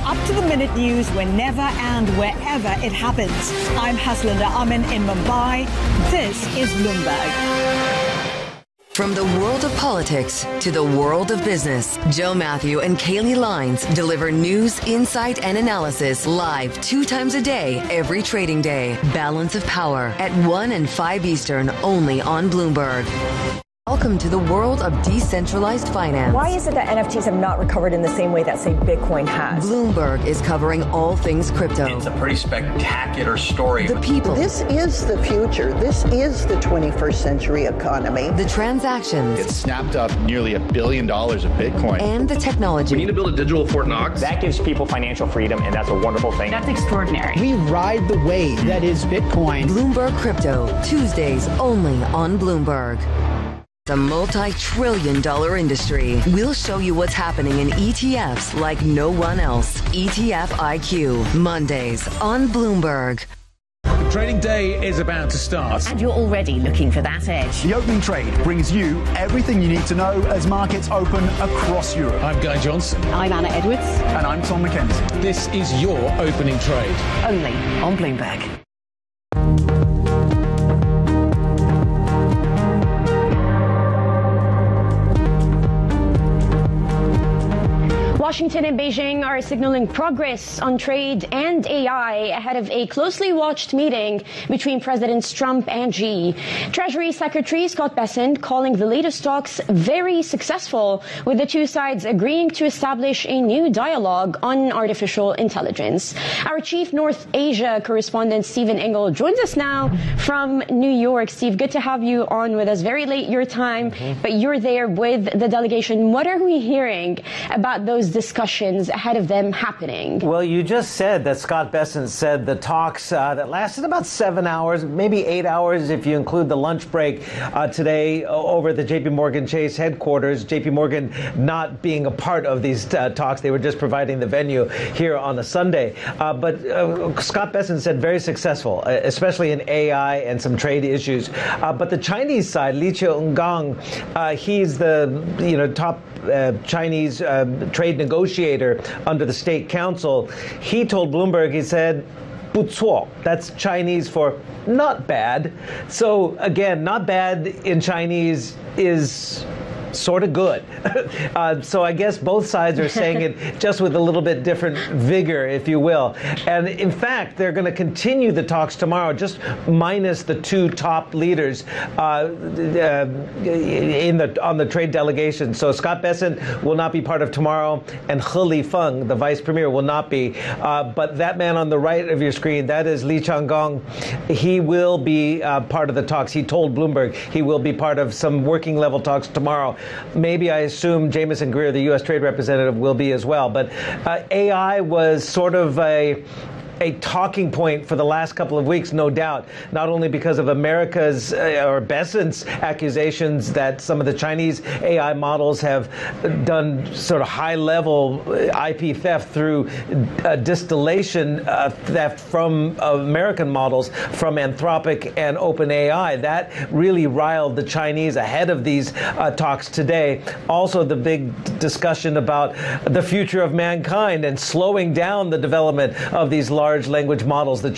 up-to-the-minute news whenever and wherever it happens. I'm Haslinda Amin in Mumbai. This is Bloomberg. From the world of politics to the world of business, Joe Matthew and Kaylee Lines deliver news, insight, and analysis live 2 times a day, every trading day. Balance of Power at 1 and 5 Eastern, only on Bloomberg. Welcome to the world of decentralized finance. Why is it that NFTs have not recovered in the same way that, say, Bitcoin has? Bloomberg is covering all things crypto. It's a pretty spectacular story. The people. This is the future. This is the 21st century economy. The transactions. It snapped up nearly $1 billion of Bitcoin. And the technology. We need to build a digital Fort Knox. That gives people financial freedom, and that's a wonderful thing. That's extraordinary. We ride the wave that is Bitcoin. Bloomberg Crypto, Tuesdays only on Bloomberg. The multi-trillion-dollar industry. We'll show you what's happening in ETFs like no one else. ETF IQ, Mondays on Bloomberg. Trading day is about to start. And you're already looking for that edge. The opening trade brings you everything you need to know as markets open across Europe. I'm Guy Johnson. I'm Anna Edwards. And I'm Tom McKenzie. This is your opening trade. Only on Bloomberg. Washington and Beijing are signaling progress on trade and AI ahead of a closely watched meeting between Presidents Trump and Xi. Treasury Secretary Scott Bessent calling the latest talks very successful, with the two sides agreeing to establish a new dialogue on artificial intelligence. Our Chief North Asia correspondent Stephen Engel joins us now from New York. Steve, good to have you on with us. Very late your time, but you're there with the delegation. What are we hearing about those discussions ahead of them happening? Well, you just said that Scott Bessent said the talks that lasted about 7 hours, maybe 8 hours if you include the lunch break today over at the J.P. Morgan Chase headquarters. J.P. Morgan not being a part of these talks. They were just providing the venue here on a Sunday. But Scott Bessent said very successful, especially in AI and some trade issues. But the Chinese side, Li Qiangang, he's the top Chinese trade negotiator under the State Council. He told Bloomberg, he said, 不错. That's Chinese for not bad. So again, not bad in Chinese is sort of good. So I guess both sides are saying it just with a little bit different vigor, if you will. And in fact, they're going to continue the talks tomorrow, just minus the 2 top leaders on the trade delegation. So Scott Bessent will not be part of tomorrow, and He Lifeng, the vice premier, will not be. But that man on the right of your screen, that is Li Qiangang. He will be part of the talks. He told Bloomberg he will be part of some working level talks tomorrow. Maybe I assume Jameson Greer, the U.S. trade representative, will be as well. But AI was sort of a talking point for the last couple of weeks, no doubt, not only because of America's or Bessent's accusations that some of the Chinese AI models have done sort of high-level IP theft through distillation theft from American models from Anthropic and OpenAI. That really riled the Chinese ahead of these talks today. Also, the big discussion about the future of mankind and slowing down the development of these large language models. The